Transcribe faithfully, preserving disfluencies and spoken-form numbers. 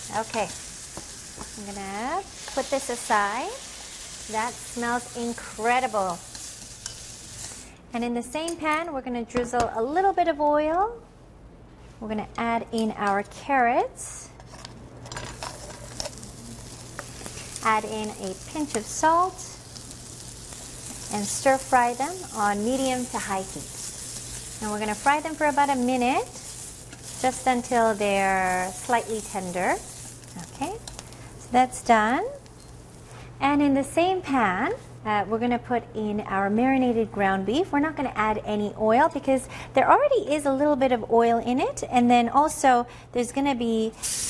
Okay, I'm gonna put this aside. That smells incredible. And in the same pan, we're gonna drizzle a little bit of oil. We're gonna add in our carrots. Add in a pinch of salt and stir fry them on medium to high heat. And we're gonna fry them for about a minute, just until they're slightly tender. Okay, so that's done. And in the same pan, uh, we're going to put in our marinated ground beef. We're not going to add any oil because there already is a little bit of oil in it. And then also there's going to be